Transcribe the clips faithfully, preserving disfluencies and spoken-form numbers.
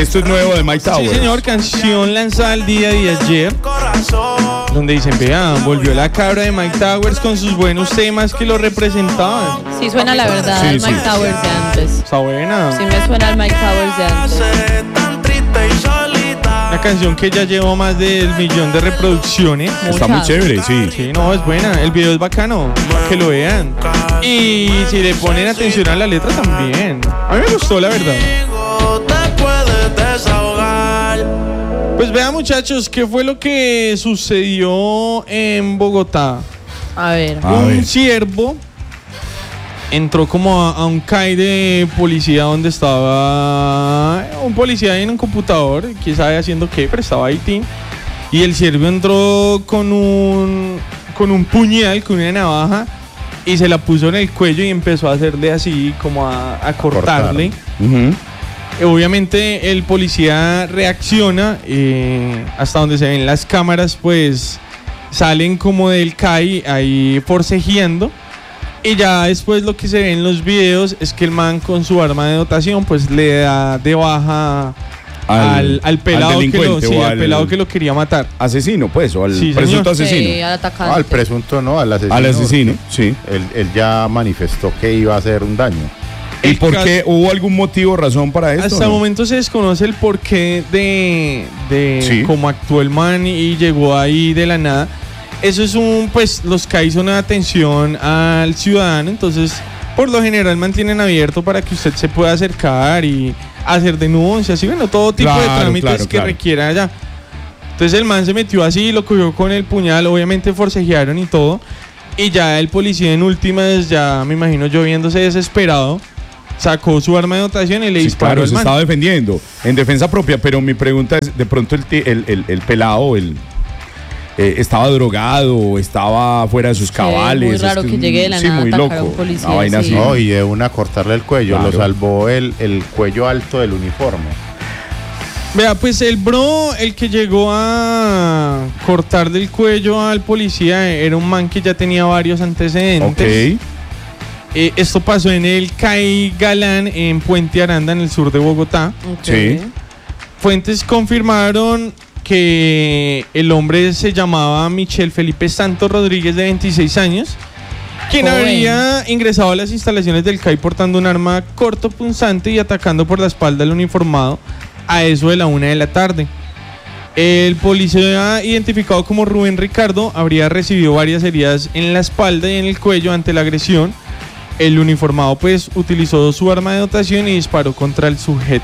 Esto es nuevo de Mike Towers. Sí, señor, canción lanzada el día de ayer, donde dicen, vean, volvió la cabra de Mike Towers con sus buenos temas que lo representaban. Sí, suena la verdad, Sí, el sí. Mike Towers de antes. Está buena. Sí, me suena el Mike Towers de antes. Una canción que ya llevó más del millón de reproducciones. Está muy Muchas. chévere, sí. Sí, no, es buena. El video es bacano, para que lo vean. Y si le ponen atención a la letra también. A mí me gustó, la verdad. Pues vean, muchachos, ¿qué fue lo que sucedió en Bogotá? A ver. A un ver. ciervo entró como a, a un C A I de policía donde estaba un policía en un computador, quién sabe haciendo qué, pero estaba ahí, tin. Y el ciervo entró con un con un puñal, con una navaja, y se la puso en el cuello y empezó a hacerle así como a, a cortarle. Ujú. Obviamente el policía reacciona, eh, hasta donde se ven las cámaras, pues salen como del C A I ahí forcejeando. Y ya después lo que se ve en los videos es que el man con su arma de dotación pues le da de baja al, al, al pelado, al que lo, delincuente sí, o al al- pelado que lo quería matar. Asesino, pues, o al Sí, presunto señor. asesino. Sí, al atacante. No, al presunto no, al asesino. Al asesino, sí. Él, él ya manifestó que iba a hacer un daño. ¿Y El por caso- qué? ¿Hubo algún motivo, razón para esto? Hasta el no? momento se desconoce el porqué de, de Sí. cómo actuó el man y llegó ahí de la nada. Eso es un, pues los C A I son una atención al ciudadano, entonces por lo general mantienen abierto para que usted se pueda acercar y hacer denuncias y bueno, todo tipo de Claro, trámites claro, que claro. requiera allá. Entonces el man se metió así, lo cogió con el puñal, obviamente forcejearon y todo. Y ya el policía en últimas, ya me imagino yo viéndose desesperado, sacó su arma de dotación y le Sí, disparó claro, al se man. estaba defendiendo en defensa propia, pero mi pregunta es, de pronto el, ti- el, el, el pelado, el, eh, estaba drogado, o estaba fuera de sus Sí, cabales. muy raro es que llegue de la sí, nada a muy atacar a loco. un policía, Una vaina sí. así. No, y de una cortarle el cuello, Claro. lo salvó el, el cuello alto del uniforme. Vea, pues el bro, el que llegó a cortar del cuello al policía, era un man que ya tenía varios antecedentes. Ok. Eh, esto pasó en el C A I Galán, en Puente Aranda, en el sur de Bogotá. Ok. Sí. Fuentes confirmaron que el hombre se llamaba Michel Felipe Santos Rodríguez, de veintiséis años, quien Joven. habría ingresado a las instalaciones del C A I portando un arma cortopunzante y atacando por la espalda al uniformado a eso de la una de la tarde. El policía, identificado como Rubén Ricardo, habría recibido varias heridas en la espalda y en el cuello ante la agresión. El uniformado pues utilizó su arma de dotación y disparó contra el sujeto.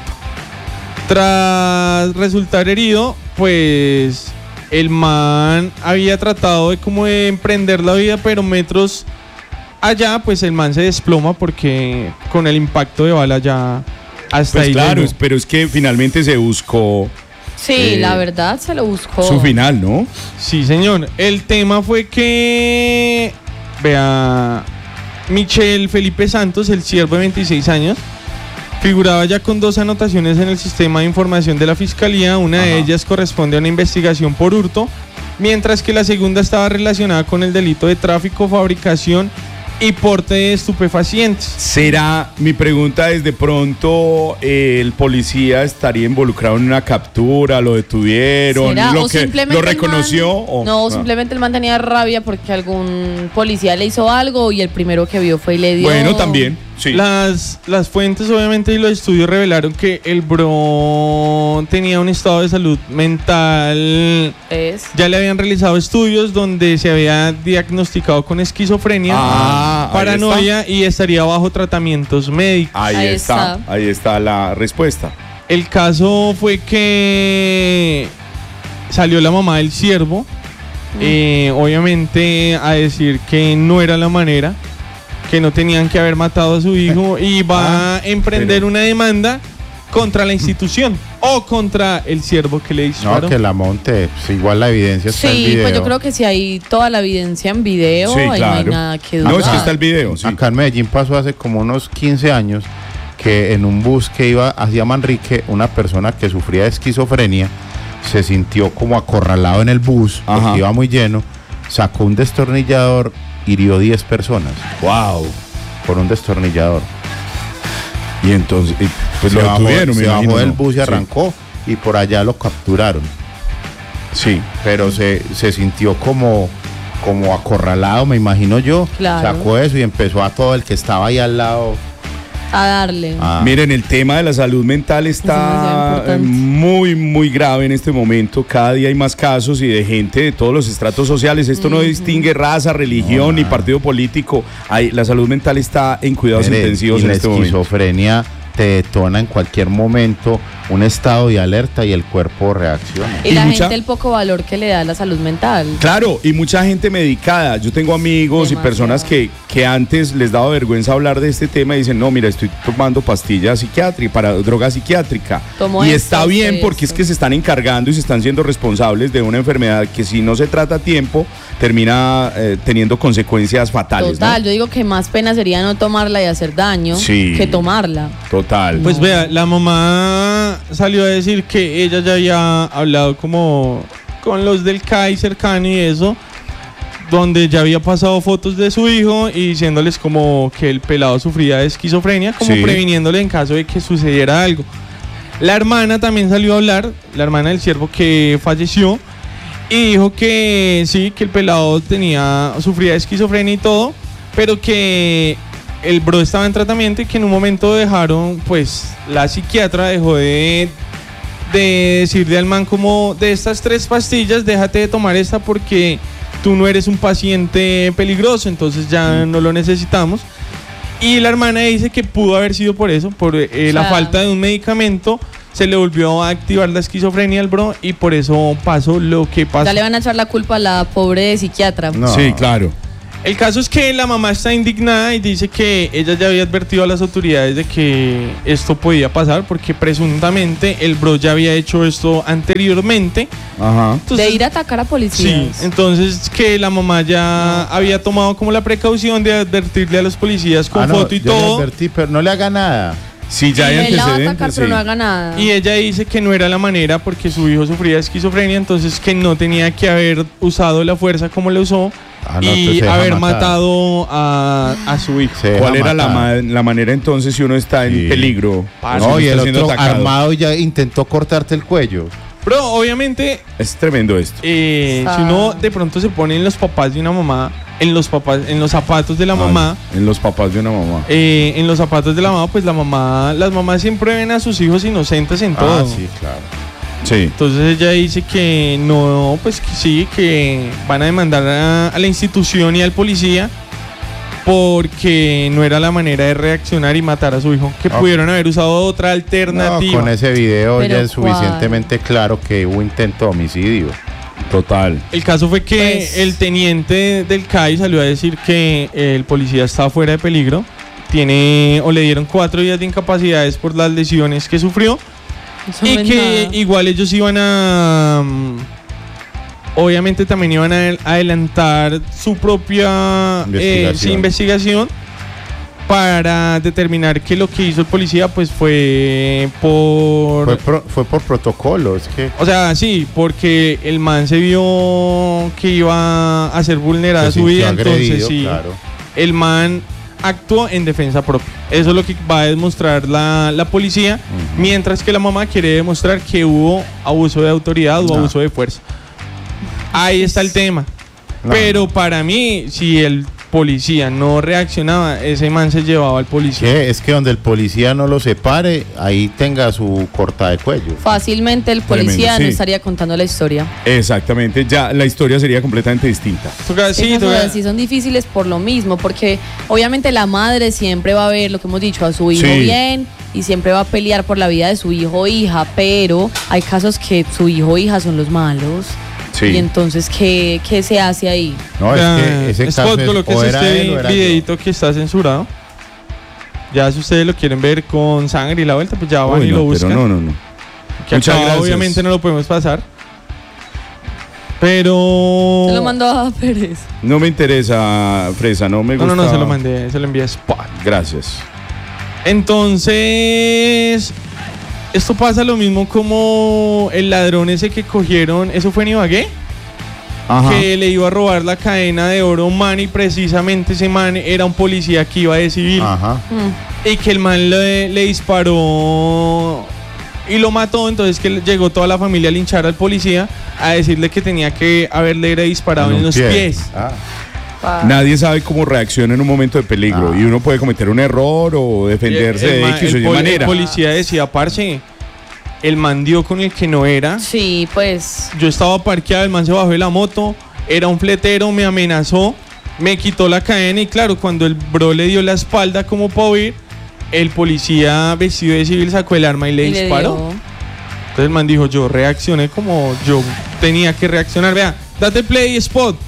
Tras resultar herido, pues el man había tratado de como de emprender la vida, pero metros allá pues el man se desploma porque con el impacto de bala ya hasta Pues ahí claro, llegó. es- pero es que finalmente se buscó Sí, Eh, la verdad se lo buscó. su final, ¿no? Sí, señor. El tema fue que, vea, Michel Felipe Santos, el siervo de veintiséis años, figuraba ya con dos anotaciones en el sistema de información de la fiscalía. Una de Ajá. ellas corresponde a una investigación por hurto, mientras que la segunda estaba relacionada con el delito de tráfico, fabricación y porte de estupefacientes. Será, mi pregunta es, de pronto eh, el policía estaría involucrado en una captura, lo detuvieron, ¿Será? lo, ¿O que, simplemente lo el man- reconoció. o- No, ah. simplemente el man tenía rabia porque algún policía le hizo algo y el primero que vio fue y le dio. Bueno, también, sí. Las, las fuentes, obviamente, y los estudios revelaron que el bro tenía un estado de salud mental. Es. Ya le habían realizado estudios donde se había diagnosticado con esquizofrenia, Ah, ahí paranoia y estaría bajo tratamientos médicos. Ahí, Ahí está, está. ahí está la respuesta. El caso fue que salió la mamá del siervo, eh, obviamente a decir que no era la manera, que no tenían que haber matado a su hijo y va Ah, a emprender pero- una demanda contra la institución o contra el siervo que le disparó. No, que la monte. Pues igual la evidencia está en Sí, video. pues yo creo que si hay toda la evidencia en video, Sí, ahí no hay claro. nada que No, dudar. es que está el video, sí. Acá en Medellín pasó hace como unos quince años que en un bus que iba hacia Manrique, una persona que sufría de esquizofrenia se sintió como acorralado en el bus Ajá. porque iba muy lleno, sacó un destornillador, hirió diez personas Wow. por un destornillador. Y entonces, y- Pues se lo bajó, detuvieron, me se bajó imagino, del ¿no? bus y Sí. arrancó y por allá lo capturaron. Sí. Pero se, se sintió como, como acorralado, me imagino yo. Claro. Sacó eso y empezó a todo el que estaba ahí al lado. A darle. a- Miren, el tema de la salud mental demasiado está importante. muy, muy grave en este momento. Cada día hay más casos y de gente de todos los estratos sociales. Esto no distingue raza, religión ni partido político. Hay, la salud mental está en cuidados Mire, intensivos y en la este momento. esquizofrenia te detona en cualquier momento un estado de alerta y el cuerpo reacciona. Y, y la mucha- gente el poco valor que le da a la salud mental. Claro, y mucha gente medicada. Yo tengo amigos Demasiado. y personas que, que antes les daba vergüenza hablar de este tema y dicen, no, mira, estoy tomando pastillas psiquiátricas, para droga psiquiátrica. Tomo y esto, está bien esto, porque es esto. que se están encargando y se están siendo responsables de una enfermedad que si no se trata a tiempo, termina eh, teniendo consecuencias fatales. Total, ¿no? yo digo que más pena sería no tomarla y hacer daño Sí. que tomarla. Total. Pues No. vea, la mamá salió a decir que ella ya había hablado como con los del C A I cercano y eso, donde ya había pasado fotos de su hijo y diciéndoles como que el pelado sufría de esquizofrenia, como Sí. previniéndole en caso de que sucediera algo. La hermana también salió a hablar, la hermana del siervo que falleció, y dijo que sí, que el pelado tenía, sufría de esquizofrenia y todo, pero que el bro estaba en tratamiento y que en un momento dejaron, pues la psiquiatra dejó de, de decirle al man como, de estas tres pastillas, déjate de tomar esta porque tú no eres un paciente peligroso, entonces ya no lo necesitamos. Y la hermana dice que pudo haber sido por eso, por eh, la sea, falta de un medicamento, se le volvió a activar la esquizofrenia al bro y por eso pasó lo que pasó. Ya le van a echar la culpa a la pobre psiquiatra. No. Sí, claro. El caso es que la mamá está indignada y dice que ella ya había advertido a las autoridades de que esto podía pasar porque presuntamente el bro ya había hecho esto anteriormente. Ajá. Entonces, De ir a atacar a policías. sí, entonces que la mamá ya había tomado como la precaución de advertirle a los policías con Ah, no, foto y yo le todo. advertí, pero no le haga nada. Sí, ya hay Él la va a atacar, antecedentes. pero sí. no haga nada. Y ella dice que no era la manera porque su hijo sufría de esquizofrenia, entonces que no tenía que haber usado la fuerza como la usó Ah, no, entonces y se deja haber matar. matado a, a su hijo. Se deja ¿Cuál era la, matar. ma- la manera entonces si uno está en Sí. peligro? Parce, si No, uno y el está siendo otro atacado? armado ya intentó cortarte el cuello. Pero obviamente, Es tremendo esto. eh, Ah. si uno de pronto se pone en los papás de una mamá, en los papás, en los zapatos de la mamá, Ay, en los papás de una mamá. eh, en los zapatos de la mamá, pues la mamá, las mamás siempre ven a sus hijos inocentes en todo. Ah, sí, claro. Sí. Entonces ella dice que no, pues que sí, que van a demandar a, a la institución y al policía porque no era la manera de reaccionar y matar a su hijo, que Ah. pudieron haber usado otra No, alternativa. con ese video Pero ya es ¿cuál? suficientemente claro que hubo intento de homicidio. Total. El caso fue que Pues- el teniente del C A I salió a decir que el policía estaba fuera de peligro, tiene o le dieron cuatro días de incapacidades por las lesiones que sufrió. Eso Y no es que nada. igual ellos iban a... mm, obviamente también iban a adel- adelantar su propia eh, Investigación. sí, investigación para determinar que lo que hizo el policía pues fue por... Fue, pro- fue por protocolo, es que o sea, sí, porque el man se vio que iba a ser vulnerada se su vida, sintió entonces agredido, sí, claro. el man actuó en defensa propia. Eso es lo que va a demostrar la, la policía, Ujú. mientras que la mamá quiere demostrar que hubo abuso de autoridad o No. abuso de fuerza. Ahí está el tema. No. Pero para mí, si el policía no reaccionaba, ese man se llevaba al policía. ¿Qué? Es que donde el policía no lo separe, ahí tenga su corta de cuello. Fácilmente el policía Tremendo, no sí. estaría contando la historia. Exactamente. Ya la historia sería completamente distinta. Toca- sí, Esas toca- cosas sí son difíciles por lo mismo, porque obviamente la madre siempre va a ver lo que hemos dicho a su hijo Sí. bien y siempre va a pelear por la vida de su hijo o hija, pero hay casos que su hijo o hija son los malos. Sí. Y entonces, ¿qué, qué se hace ahí? No, es que ese caso Spot, es, lo que o es era él o este era yo. videito que está censurado. Ya si ustedes lo quieren ver con sangre y la vuelta, pues ya van Uy, y no, lo buscan. pero no, no, no. Que Muchas acá gracias. obviamente no lo podemos pasar. Pero... Se lo mandó a Pérez. No me interesa, Fresa, no me No, gusta. no, no, se lo mandé, se lo envié a Spot. Gracias. Entonces, esto pasa lo mismo como el ladrón ese que cogieron, eso fue en Ibagué, Ajá. que le iba a robar la cadena de oro a un man y precisamente ese man era un policía que iba de civil. Ajá. Mm. y que el man le, le disparó y lo mató, entonces que llegó toda la familia a linchar al policía, a decirle que tenía que haberle disparado en, en los pie. pies. Ah. Nadie sabe cómo reacciona en un momento de peligro ah. y uno puede cometer un error o defenderse el, el de X o Y manera. El policía decía, parce, el man dio con el que no era. Sí, pues. Yo estaba parqueado, el man se bajó de la moto, era un fletero, me amenazó, me quitó la cadena y claro, cuando el bro le dio la espalda como para huir, el policía vestido de civil sacó el arma y le y disparó. Le Entonces el man dijo, yo reaccioné como yo tenía que reaccionar. Vea, date play spot.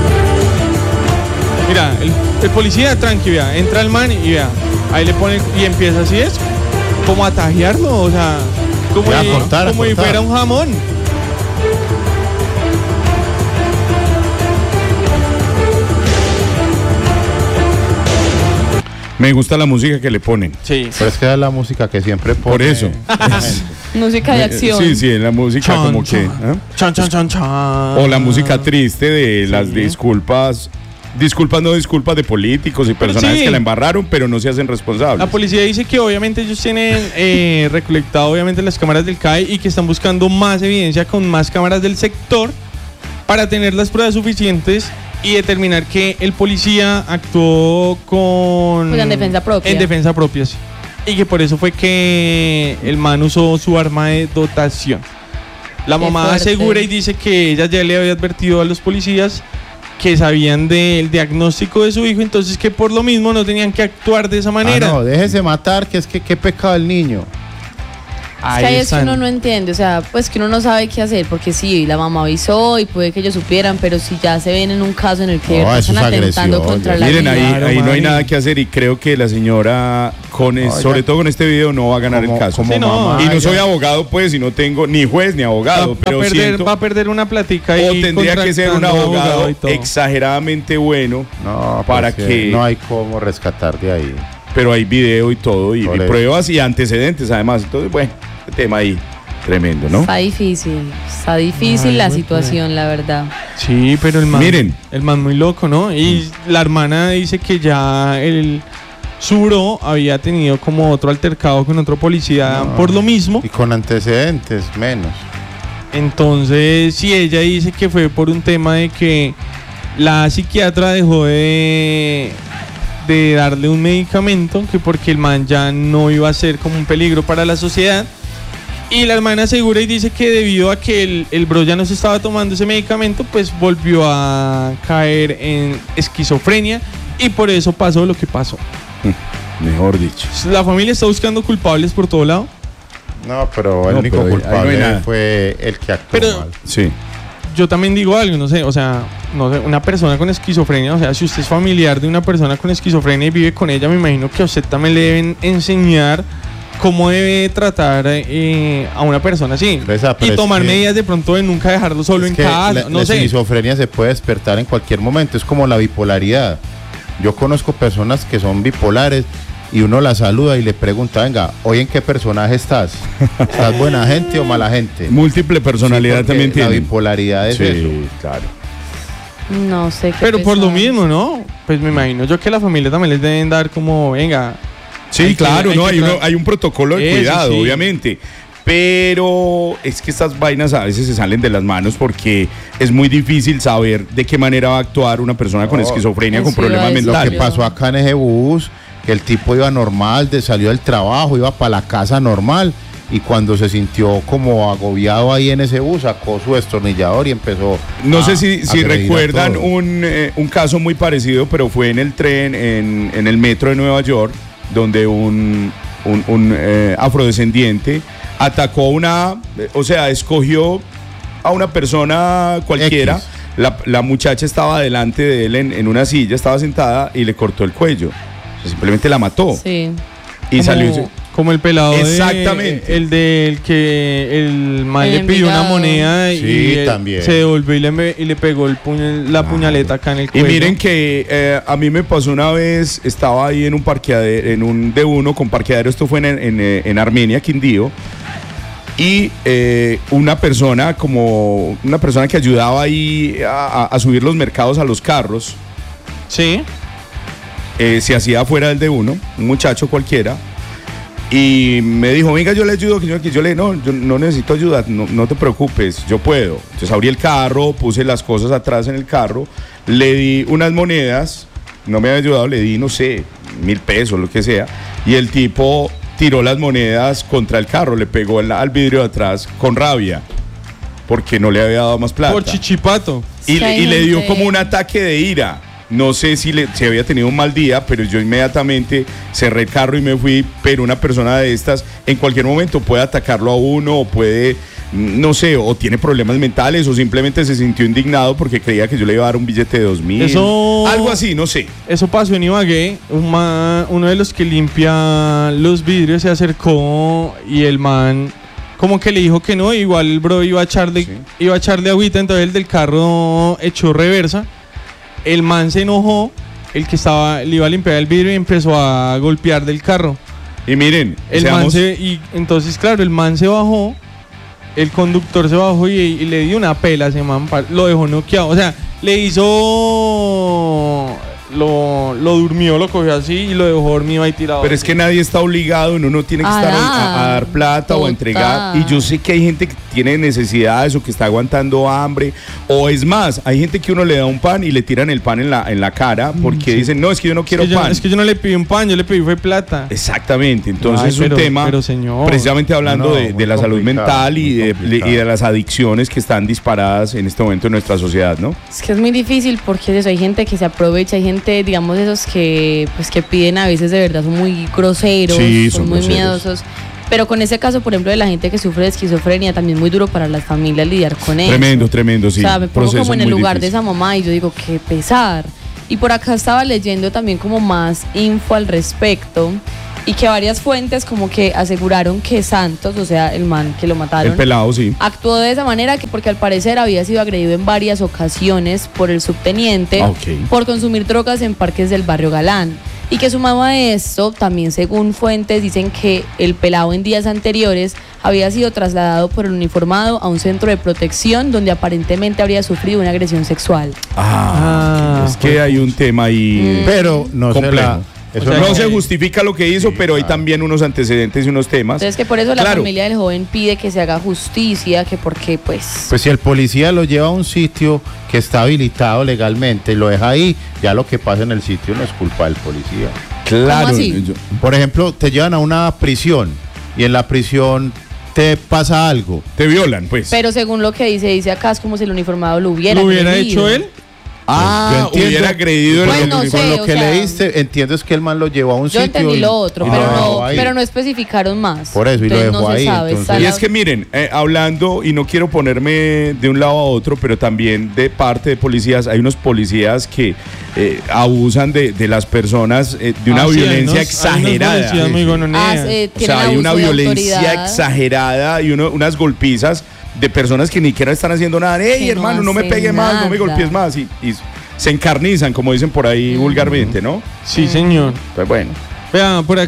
Mira, el, el policía tranqui, vea, entra el man y vea, ahí le pone y empieza así es, como a tajearlo, o sea, como, ya, y, cortar, como si fuera un jamón. Me gusta la música que le ponen. Sí. Pero es que es la música que siempre pone. Por eso. Música de acción. Sí, sí, la música chan, como chan, que... ¿eh? Chan, chan, chan, chan. O la música triste de sí. las disculpas... Disculpas, no disculpas de políticos y personajes sí. que la embarraron, pero no se hacen responsables. La policía dice que obviamente ellos tienen eh, recolectado obviamente las cámaras del C A I y que están buscando más evidencia con más cámaras del sector para tener las pruebas suficientes y determinar que el policía actuó con... Pues en defensa propia. En defensa propia, sí. Y que por eso fue que el man usó su arma de dotación. La Qué mamá fuerte. asegura y dice que ella ya le había advertido a los policías que sabían del diagnóstico de su hijo, entonces que por lo mismo no tenían que actuar de esa manera. Ah, no, déjese matar, que es que qué pecado el niño. Es que ahí es que uno no entiende, o sea, pues que uno no sabe qué hacer, porque sí, la mamá avisó y puede que ellos supieran, pero si ya se ven en un caso en el que no, están atentando contra la Miren, vida. ahí, ahí no hay nada que hacer y creo que la señora, con es, no, sobre todo con este video, no va a ganar como, el caso. Como sí, no. mamá, Y no ya. soy abogado, pues, y no tengo ni juez ni abogado, va, pero va a perder, siento, va a perder una platica o tendría que ser un abogado, abogado exageradamente bueno no, para pues, que... No hay cómo rescatar de ahí. Pero hay video y todo, y, y pruebas y antecedentes, además. Entonces, bueno, este tema ahí... Tremendo, ¿no? Está difícil, está difícil Ay, la situación, bien. la verdad. Sí, pero el man, Miren, el man muy loco, ¿no? Y mm. la hermana dice que ya el su bro había tenido como otro altercado con otro policía no. por lo mismo. Y con antecedentes, menos. Entonces, sí, ella dice que fue por un tema de que la psiquiatra dejó de, de darle un medicamento, que porque el man ya no iba a ser como un peligro para la sociedad. Y la hermana asegura y dice que debido a que el, el bro ya no se estaba tomando ese medicamento, pues volvió a caer en esquizofrenia y por eso pasó lo que pasó. Mejor dicho. La familia está buscando culpables por todo lado. No, pero el no, único pero culpable no fue el que actuó pero, mal. Sí. Yo también digo algo, no sé, o sea, no sé, una persona con esquizofrenia, o sea, si usted es familiar de una persona con esquizofrenia y vive con ella, me imagino que a usted también le deben enseñar cómo debe tratar eh, a una persona así Esa, y tomar medidas de pronto de nunca dejarlo solo en casa. La, no la sé. esquizofrenia se puede despertar en cualquier momento, es como la bipolaridad. Yo conozco personas que son bipolares y uno la saluda y le pregunta, venga, ¿hoy en qué personaje estás? ¿Estás buena gente o mala gente? Múltiple personalidad sí, también tiene. La bipolaridad es sí, eso. Claro. No sé qué Pero pesado. por lo mismo, ¿no? Pues me imagino yo que la familia también les deben dar como, venga. Sí, hay claro, que, no, hay, hay, uno, hay un protocolo de Eso, cuidado, sí. obviamente. Pero es que estas vainas a veces se salen de las manos porque es muy difícil saber de qué manera va a actuar una persona no, con esquizofrenia, con problemas mentales. Lo que pasó acá en ese bus, que el tipo iba normal, de, salió del trabajo, iba para la casa normal y cuando se sintió como agobiado ahí en ese bus, sacó su destornillador y empezó No a, sé si, si recuerdan un, eh, un caso muy parecido, pero fue en el tren, en, en el metro de Nueva York, donde un, un, un eh, afrodescendiente atacó a una, o sea, escogió a una persona cualquiera. La, la muchacha estaba delante de él en, en una silla, estaba sentada y le cortó el cuello. O sea, simplemente la mató. Sí. Y como, salió. Como el pelado. Exactamente. De, el del que el man el le pidió una moneda sí, y también. se devolvió y le, y le pegó el puñal, la puñaleta acá en el cuello. Y miren que eh, a mí me pasó una vez, estaba ahí en un parqueadero, en un D uno con parqueadero, esto fue en, en, en Armenia, Quindío. Y eh, una persona como una persona que ayudaba ahí a, a subir los mercados a los carros. Sí. eh, se hacía afuera del de uno, un muchacho cualquiera, y me dijo, venga, yo le ayudo, que yo, que yo le no, yo no necesito ayuda, no, no te preocupes, yo puedo. Entonces abrí el carro, puse las cosas atrás en el carro, le di unas monedas, no me había ayudado, le di, no sé, mil pesos, lo que sea, y el tipo tiró las monedas contra el carro, le pegó el, al vidrio de atrás con rabia, porque no le había dado más plata. Por chichipato. Y, y le dio como un ataque de ira. No sé si, le, si había tenido un mal día, pero yo inmediatamente cerré el carro y me fui. Pero una persona de estas en cualquier momento puede atacarlo a uno o puede, no sé, o tiene problemas mentales o simplemente se sintió indignado porque creía que yo le iba a dar un billete de dos mil. Eso, algo así, no sé. Eso pasó en Ibagué. Un man, uno de los que limpia los vidrios se acercó y el man como que le dijo que no. Igual el bro iba a echarle, sí. iba a echarle agüita, entonces el del carro echó reversa. El man se enojó, el que estaba le iba a limpiar el vidrio y empezó a golpear del carro. Y miren, el seamos... man se, y entonces claro, el man se bajó, el conductor se bajó y, y le dio una pela a ese man, lo dejó noqueado, o sea, le hizo... Lo, lo durmió, lo cogió así y lo dejó dormido ahí tirado. Pero es que nadie está obligado, uno no tiene que ah, estar a, a dar plata total. O a entregar. Y yo sé que hay gente que tiene necesidades o que está aguantando hambre. O es más, hay gente que uno le da un pan y le tiran el pan en la, en la cara porque sí. dicen, no, es que yo no quiero es pan. Yo, es que yo no le pedí un pan, yo le pedí fue plata. Exactamente, entonces Ay, es pero, un tema, pero señor, precisamente hablando no, no, de, de la salud mental y de, y de las adicciones que están disparadas en este momento en nuestra sociedad, ¿no? Es que es muy difícil porque eso, hay gente que se aprovecha, hay gente, digamos, esos que pues que piden a veces de verdad son muy groseros, sí, son, son muy groseros. miedosos. Pero con ese caso, por ejemplo, de la gente que sufre de esquizofrenia, también muy duro para las familias lidiar con eso. Tremendo, tremendo, sí. O sea, me pongo Proceso como en el lugar difícil. de esa mamá y yo digo, qué pesar. Y por acá estaba leyendo también como más info al respecto y que varias fuentes como que aseguraron que Santos, o sea, el man que lo mataron, el pelado, sí, actuó de esa manera que porque al parecer había sido agredido en varias ocasiones por el subteniente okay. por consumir drogas en parques del barrio Galán. Y que sumado a esto, también según fuentes dicen que el pelado en días anteriores había sido trasladado por el uniformado a un centro de protección donde aparentemente habría sufrido una agresión sexual. Ah, ah es que hay un tema ahí, mm. pero no complejo. Se la... Eso o sea, no que... se justifica lo que hizo, sí, pero hay claro. también unos antecedentes y unos temas. Entonces que por eso la claro. familia del joven pide que se haga justicia, que porque pues... Pues si el policía lo lleva a un sitio que está habilitado legalmente y lo deja ahí, ya lo que pasa en el sitio no es culpa del policía. Claro. ¿Cómo así? Por ejemplo, te llevan a una prisión y en la prisión te pasa algo. Te violan, pues. Pero según lo que dice, dice acá es como si el uniformado lo hubiera ¿Lo hubiera hecho él? Ah, entiendo, hubiera agredido pues no sé, con lo que sea, leíste, entiendo es que el man lo llevó a un yo sitio. Yo entendí y, lo otro, y pero, lo no, ahí. pero no especificaron más. Por eso, y entonces, lo dejó no ahí. Sabe, entonces... Y es que miren, eh, hablando, y no quiero ponerme de un lado a otro, pero también de parte de policías, hay unos policías que eh, abusan de, de las personas eh, de una ah, violencia sí, exagerada. Hay unos muy ah, eh, o sea, hay una violencia exagerada y uno, unas golpizas de personas que ni siquiera están haciendo nada. ¡Ey, que hermano, no, no me pegue nada. más, no me golpees más! Y, y se encarnizan, como dicen por ahí mm. vulgarmente, ¿no? Sí, señor. Pues bueno. Vea, por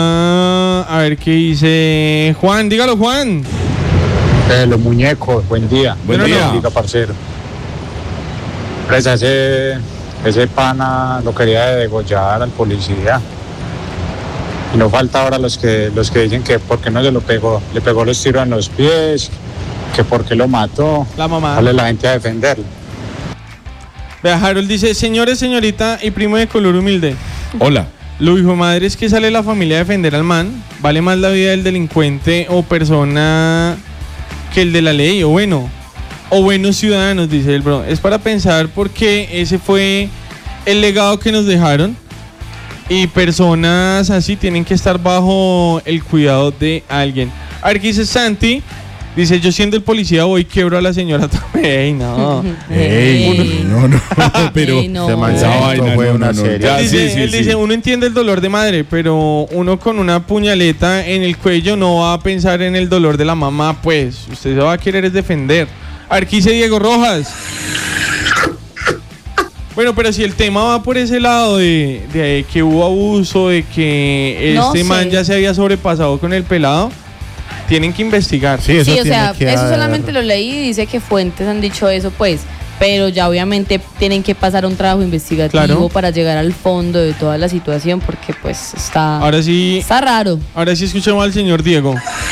acá, a ver qué dice Juan. Dígalo, Juan. Eh, los muñecos, buen día. Buen día. Diga, parcero. Pues ese, ese pana lo quería degollar al policía. Y no falta ahora los que, los que dicen que por qué no se lo pegó. Le pegó los tiros en los pies, que por qué lo mató. La mamá. Sale la gente a defenderlo. Vea, Harold dice, señores, señorita y primo de color humilde. Hola. Lo hijo madre es que sale la familia a defender al man. Vale más la vida del delincuente o persona que el de la ley, o bueno, o buenos ciudadanos, dice el bro. Es para pensar porque ese fue el legado que nos dejaron. Y personas así tienen que estar bajo el cuidado de alguien. A ver qué dice Santi. Dice, yo siendo el policía voy quiebro a la señora también. Ey, no. Ey, no, no, pero Ey, no. Se esa vaina fue no, una no, no. serie. Ya, Él dice, sí, sí, él sí. dice, uno entiende el dolor de madre, pero uno con una puñaleta en el cuello no va a pensar en el dolor de la mamá, pues. Usted se va a querer es defender. A ver, ¿qué dice Diego Rojas? Bueno, pero si el tema va por ese lado de, de que hubo abuso, de que No este sé. man ya se había sobrepasado con el pelado, tienen que investigar. Sí, eso Sí, o tiene sea, que eso haber- solamente lo leí y dice que fuentes han dicho eso, pues. pero ya obviamente tienen que pasar un trabajo investigativo Claro. para llegar al fondo de toda la situación, porque pues está, Ahora sí, está raro. ahora sí escuchemos al señor Diego.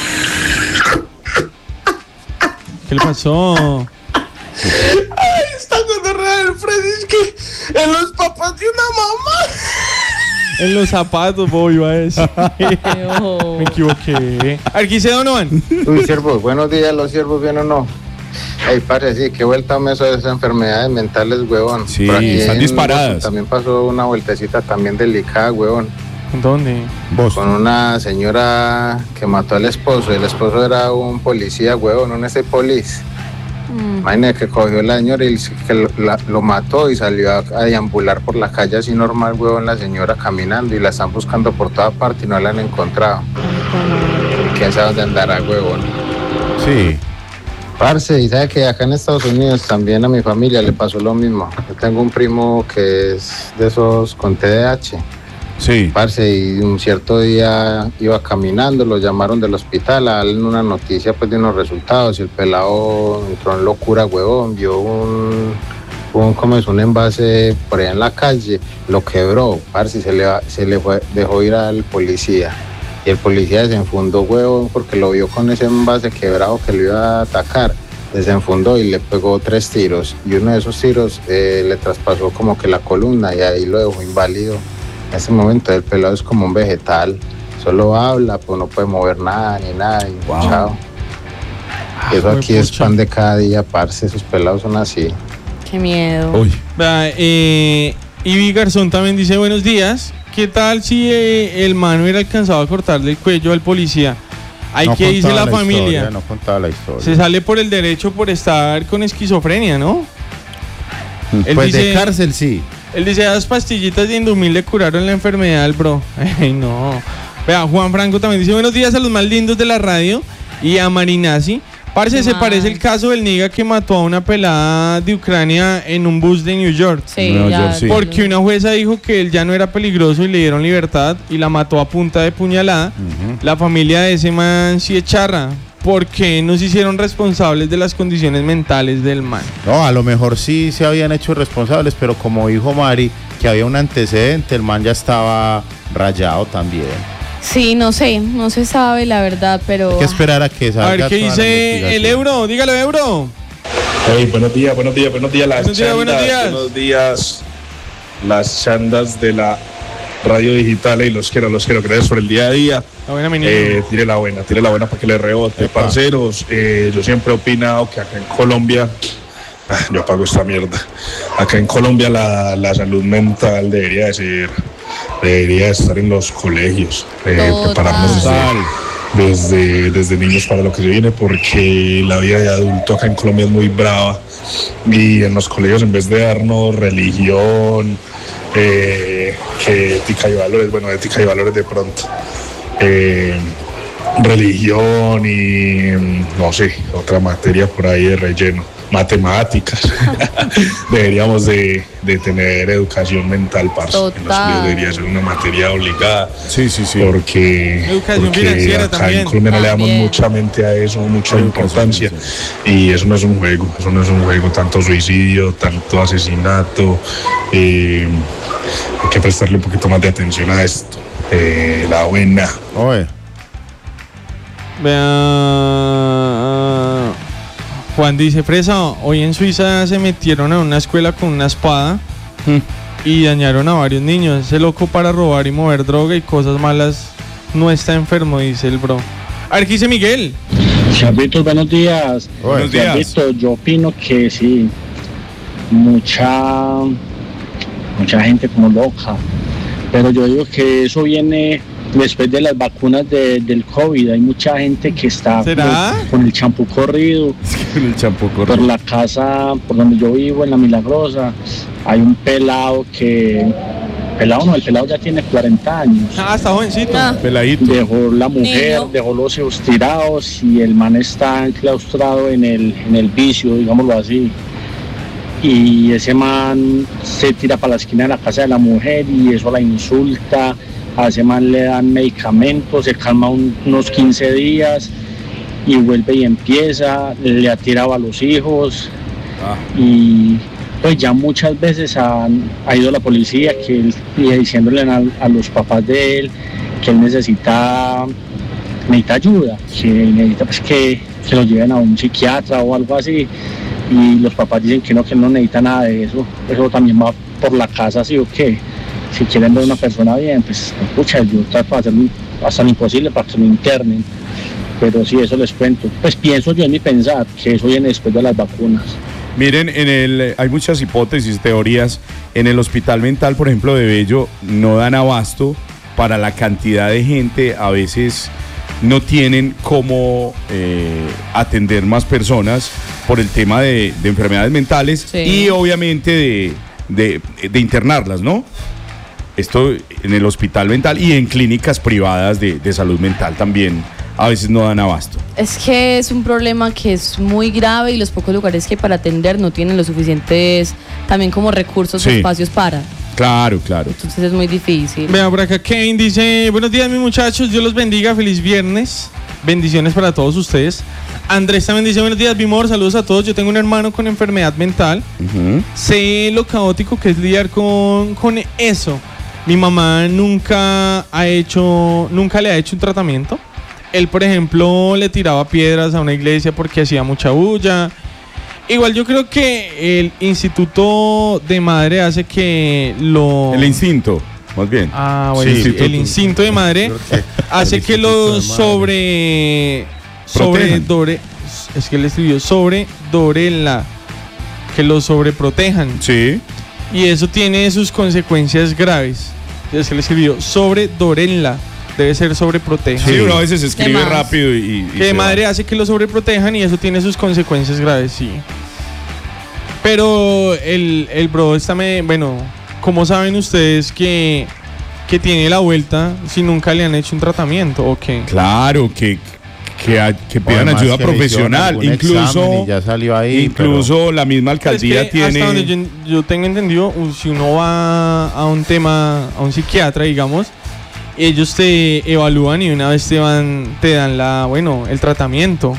¿Qué le pasó? Ay, esta gonorrea del Freddy es que en los papás de una mamá. En los zapatos, voy a decir. Me equivoqué. Aquí se Donovan. Uy, siervos, buenos días, los siervos, ¿bien o no? Ey, padre, sí, qué vuelta me eso de esas enfermedades mentales, huevón. Sí, Por aquí están en disparadas. Boston también pasó una vueltecita también delicada, huevón. ¿Dónde? Con una señora que mató al esposo. El esposo era un policía, huevón, un ese police. Mm. Imagínate que cogió la señora y que lo, la- lo mató y salió a, a deambular por la calle así normal, huevón, la señora caminando y la están buscando por toda parte y no la han encontrado. ¿Quién sabe dónde andará, huevón? Sí. Parce, y sabe que acá en Estados Unidos también a mi familia le pasó lo mismo. Yo tengo un primo que es de esos con T D A H. Sí. Parce, y un cierto día iba caminando, lo llamaron del hospital a darle una noticia pues de unos resultados y el pelado entró en locura, huevón, vio un, un, como es, un envase por allá en la calle, lo quebró, parce, y se le, se le fue, dejó ir al policía. Y el policía desenfundó, huevón, porque lo vio con ese envase quebrado que lo iba a atacar. Desenfundó y le pegó tres tiros. Y uno de esos tiros eh, le traspasó como que la columna y ahí lo dejó inválido. En ese momento el pelado es como un vegetal. Solo habla, pues no puede mover nada ni nada. Y Wow. chao. Y eso Ah, aquí es juepucha. pan de cada día, parce. Esos pelados son así. Qué miedo. Uy. Vea, eh, Ivy Garzón también dice buenos días. ¿Qué tal si eh, el man hubiera alcanzado a cortarle el cuello al policía? Hay No que dice contaba la, la familia. historia, no contaba la historia. Se sale por el derecho por estar con esquizofrenia, ¿no? Él Pues dice, de cárcel sí. él dice, las pastillitas de Indumil le curaron la enfermedad al bro. Ay, no. Vea, Juan Franco también dice, buenos días a los más lindos de la radio y a Marinazzi. Parce, ¿Qué se más? parece el caso del niga que mató a una pelada de Ucrania en un bus de New York. Sí, Nueva ya, York, sí. Porque una jueza dijo que él ya no era peligroso y le dieron libertad y la mató a punta de puñalada. La familia de ese man sí es charra. Porque no se hicieron responsables de las condiciones mentales del man. No, a lo mejor sí se habían hecho responsables, pero como dijo Mari, que había un antecedente, el man ya estaba rayado también. Sí, no sé, no se sabe la verdad, pero Hay que esperar a que salga A ver qué toda la dice el investigación. euro. Dígalo, euro. Hey, buenos días, buenos días, buenos días, las Buenos días, buenos chandas, días. buenos días, las chandas de la radio digital y los quiero, los quiero, gracias por el día a día. La buena menina. Eh, tire la buena, tire la buena para que le rebote. Epa. Parceros, eh, yo siempre he opinado que acá en Colombia, ah, yo pago esta mierda, acá en Colombia la, la salud mental debería de ser, debería de estar en los colegios, eh, Total. prepararnos desde, desde, desde niños para lo que se viene, porque la vida de adulto acá en Colombia es muy brava y en los colegios en vez de darnos religión, eh, que ética y valores, bueno, ética y valores de pronto, eh, religión y mm, no sé, otra materia por ahí de relleno, matemáticas. Deberíamos de, de tener educación mental, parce. En los Total. colegios debería ser una materia obligada. Sí, sí, sí. Porque, Educación porque financiera acá también. en Colombia no le damos También. mucha mente a eso, mucha Educación importancia. Y eso no es un juego, eso no es un juego, tanto suicidio, tanto asesinato. eh, hay que prestarle un poquito más de atención a esto. Eh, la buena. Oye, Vea. Juan dice, Fresa, hoy en Suiza se metieron a una escuela con una espada y dañaron a varios niños. Ese loco para robar y mover droga y cosas malas no está enfermo, dice el bro. A ver, ¿qué dice Miguel? Chavitos, buenos días. Buenos días. Chavitos, yo opino que sí, mucha, mucha gente como loca, pero yo digo que eso viene después de las vacunas de- del COVID. Hay mucha gente que está ¿Será? como con el champú corrido. Con el champú Por corrido. la casa, por donde yo vivo, en La Milagrosa, hay un pelado que... Pelado no, el pelado ya tiene cuarenta años. Ah, está jovencito. Ah. Peladito. Dejó la mujer, Niño. dejó los hijos tirados y el man está enclaustrado en el, en el vicio, digámoslo así. Y ese man se tira para la esquina de la casa de la mujer y eso la insulta. A ese man le dan medicamentos, se calma un- unos quince días y vuelve y empieza, le ha tirado a los hijos. Ah. Y pues ya muchas veces han, ha ido la policía que él, y diciéndole a, a los papás de él que él necesita, necesita ayuda, que necesita pues que, que lo lleven a un psiquiatra o algo así, y los papás dicen que no, que no necesita nada de eso. Eso también va por la casa, así o qué. Si quieren ver a una persona bien, pues escucha, yo trato de hacerlo hasta lo imposible para que lo internen, pero sí, eso les cuento. Pues pienso yo en mi pensar que eso viene después de las vacunas. Miren, en el, hay muchas hipótesis, teorías. En el hospital mental, por ejemplo, de Bello, no dan abasto para la cantidad de gente. A veces no tienen cómo eh, atender más personas por el tema de, de enfermedades mentales, sí. Y obviamente de, de, de internarlas, ¿no? Esto en el hospital mental y en clínicas privadas de, de salud mental también a veces no dan abasto. Es que es un problema que es muy grave y los pocos lugares que para atender no tienen los suficientes también como recursos sí. o espacios para. Claro, claro. Entonces es muy difícil. Vea, por acá Kane dice, buenos días mis muchachos, Dios los bendiga, feliz viernes, bendiciones para todos ustedes. Andrés también dice, buenos días Bimor, saludos a todos, yo tengo un hermano con enfermedad mental, uh-huh. Sé lo caótico que es lidiar con, con eso. Mi mamá nunca ha hecho, nunca le ha hecho un tratamiento. Él, por ejemplo, le tiraba piedras a una iglesia porque hacía mucha bulla. Igual yo creo que el instituto de madre hace que lo... El instinto, más bien. Ah, bueno, sí, sí, el instinto de madre hace que lo sobre... Sobre dore, es que él escribió sobre dorela, que lo sobreprotejan. Sí. Y eso tiene sus consecuencias graves. Es que le escribió sobre dorela. Debe ser sobreprotejan. Sí, uno a veces escribe rápido y, y que de madre va. Hace que lo sobreprotejan y eso tiene sus consecuencias graves, sí. Pero el, el bro está me, bueno, ¿cómo saben ustedes que, que tiene la vuelta si nunca le han hecho un tratamiento o qué? Claro, que, que, que pidan ayuda que profesional, incluso ya salió ahí, incluso pero... la misma alcaldía es que tiene. Hasta donde yo, yo tengo entendido, si uno va a un tema, a un psiquiatra, digamos, ellos te evalúan y una vez te van, te dan la, bueno, el tratamiento.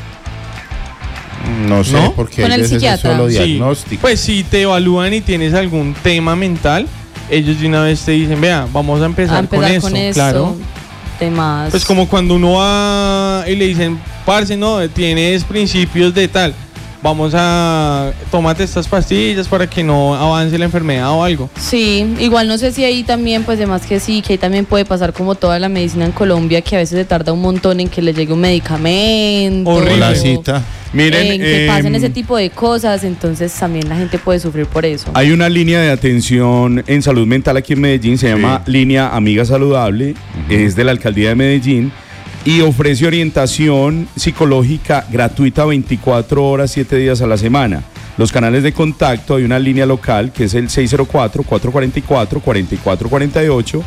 No sé, ¿no? Porque con el psiquiatra. Es solo sí, diagnóstico. pues si te evalúan y tienes algún tema mental, ellos de una vez te dicen, vea, vamos a empezar, a empezar con, con eso, eso, claro. Temas. Pues como cuando uno va y le dicen, parce, no, tienes principios de tal, vamos a, tómate estas pastillas para que no avance la enfermedad o algo. Sí, igual no sé si ahí también, pues además que sí, que ahí también puede pasar como toda la medicina en Colombia, que a veces se tarda un montón en que le llegue un medicamento. Horrible. La cita. Miren, en que eh, pasen ese tipo de cosas, entonces también la gente puede sufrir por eso. Hay una línea de atención en salud mental aquí en Medellín, se sí. llama Línea Amiga Saludable, uh-huh. Es de la Alcaldía de Medellín y ofrece orientación psicológica gratuita veinticuatro horas, siete días a la semana. Los canales de contacto, hay una línea local que es el seis cero cuatro, cuatro cuatro cuatro, cuatro cuatro cuatro ocho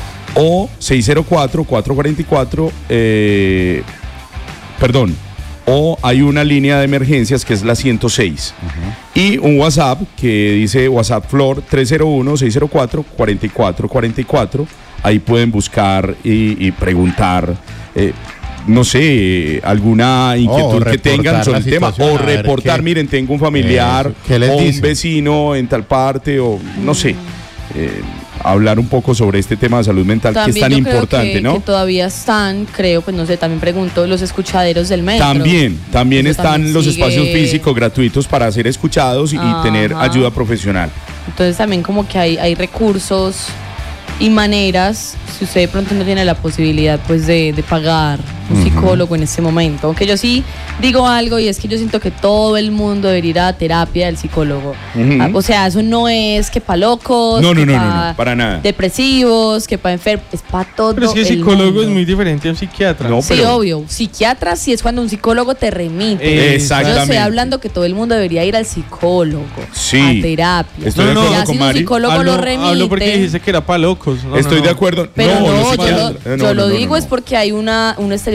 o seis cero cuatro, cuatro cuatro cuatro, eh, perdón, o hay una línea de emergencias que es la ciento seis. Uh-huh. Y un WhatsApp que dice WhatsApp Flor tres cero uno, seis cero cuatro, cuatro cuatro cuatro cuatro. Ahí pueden buscar y, y preguntar, eh, no sé, alguna inquietud oh, que tengan sobre el tema. O reportar, miren, tengo un familiar o un dice? vecino en tal parte, o no sé. Eh, hablar un poco sobre este tema de salud mental también que es tan importante, que, ¿no? Que todavía están, creo, pues no sé, también pregunto, los escuchaderos del metro. También, también Eso están también los sigue... espacios físicos gratuitos para ser escuchados y, y tener ayuda profesional. Entonces también como que hay, hay recursos y maneras, si usted de pronto no tiene la posibilidad pues de, de pagar un uh-huh. psicólogo en este momento. Aunque yo sí digo algo, y es que yo siento que todo el mundo debería ir a terapia del psicólogo. Uh-huh. O sea, eso no es que para locos, no, no, que no, pa no, no, para nada. Depresivos, que para enfermos, es para todo. Pero es que el psicólogo mundo. Es muy diferente a un psiquiatra. No, sí, pero... obvio. Psiquiatra sí es cuando un psicólogo te remite. Eh, exactamente. Yo estoy hablando que todo el mundo debería ir al psicólogo, sí. a terapia. Estoy no, de acuerdo ya con si Mari. un psicólogo hablo, lo remite. Hablo porque dijiste que era para locos. No, estoy no, de acuerdo. Pero no, no, no yo lo, no, yo no, lo no, digo no, no. es porque hay una, un estereotipo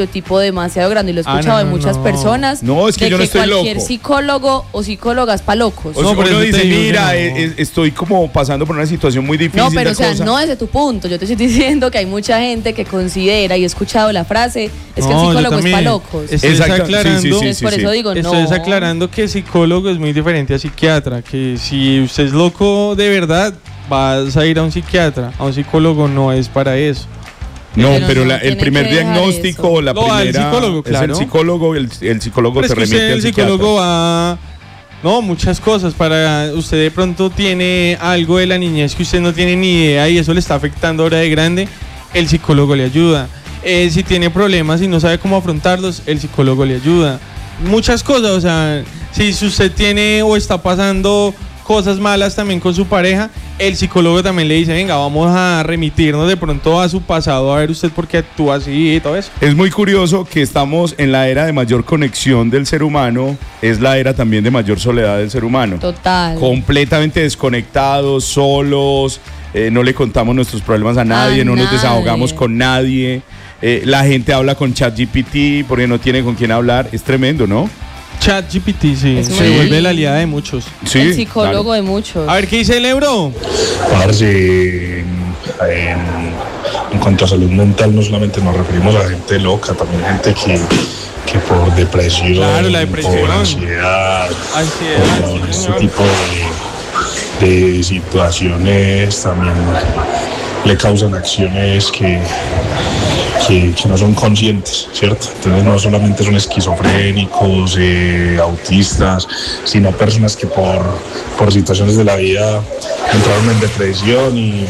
estereotipo demasiado grande y lo he Ah, escuchado no, de no, muchas no. personas. No, es que de yo no estoy cualquier loco. psicólogo o psicóloga es pa' locos. O No, sea, por uno eso te dice, digo que mira, no. e- e- estoy como pasando por una situación muy difícil. No, pero de o sea, cosa". no desde tu punto. Yo te estoy diciendo que hay mucha gente que considera, y he escuchado la frase, es que el No, yo psicólogo es también. pa' locos. Estoy Exacto, sí, aclarando, sí, sí, Entonces, por eso digo, estoy no. aclarando que psicólogo es muy diferente a psiquiatra, que si usted es loco de verdad, vas a ir a un psiquiatra, a un psicólogo no es para eso. No, Pero pero no, la- el tiene primer que dejar diagnóstico, eso. la Lo va al primera psicólogo, es claro. el psicólogo, el, el psicólogo Pero es te que usted, remite al el psiquiatra. psicólogo va... No, muchas cosas. Para usted de pronto tiene algo de la niñez que usted no tiene ni idea y eso le está afectando ahora de grande, el psicólogo le ayuda. Eh, si tiene problemas y no sabe cómo afrontarlos, el psicólogo le ayuda. Muchas cosas, o sea, si usted tiene o está pasando cosas malas también con su pareja, el psicólogo también le dice, venga, vamos a remitirnos de pronto a su pasado, a ver usted por qué actúa así y todo eso. Es muy curioso que estamos en la era de mayor conexión del ser humano, es la era también de mayor soledad del ser humano. Total. Completamente desconectados, solos, eh, no le contamos nuestros problemas a nadie, A no nos nadie. desahogamos con nadie. Eh, la gente habla con ChatGPT porque no tiene con quién hablar. Es tremendo, ¿no? ChatGPT, sí, Es se muy- vuelve la aliada de muchos. Sí, el psicólogo claro. de muchos. A ver, ¿qué dice el euro? Parce, en, en, en cuanto a salud mental, no solamente nos referimos a gente loca, también gente que, que por depresión, Claro, la depresión. por ansiedad, Ansiedad, por sí, este señor. tipo de, de situaciones también le causan acciones que, que, que no son conscientes, ¿cierto? Entonces no solamente son esquizofrénicos, eh, autistas, sino personas que por, por situaciones de la vida entraron en depresión y,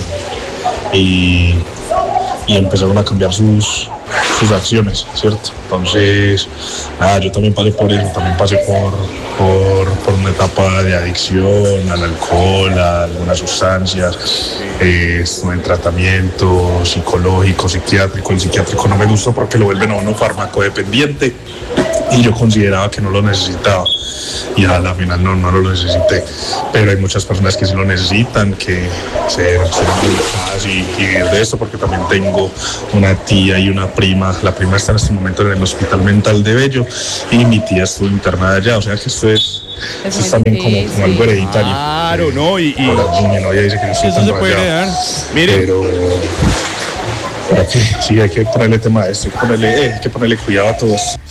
y, y empezaron a cambiar sus, sus acciones, ¿cierto? Entonces, nada, yo también pasé por eso, también pasé por, por, por una etapa de adicción al alcohol, a algunas sustancias, eh, estuve en tratamiento psicológico, psiquiátrico. El psiquiátrico no me gustó porque lo vuelven a uno farmacodependiente y yo consideraba que no lo necesitaba y a la final no, no lo necesité, pero hay muchas personas que sí lo necesitan, que ser, ser educadas y, y vivir de esto, porque también tengo una tía y una prima. La prima está en este momento en el hospital mental de Bello y mi tía estuvo internada allá, o sea que esto es, Es esto es muy también como, difícil. como algo hereditario. Claro, ¿no? Y, y- Ahora, mi novia dice que no estoy Eso tan se puede rayado, heredar. mire, pero pero que sí hay que ponerle tema a esto, hay que ponerle, eh, hay que ponerle cuidado a todos.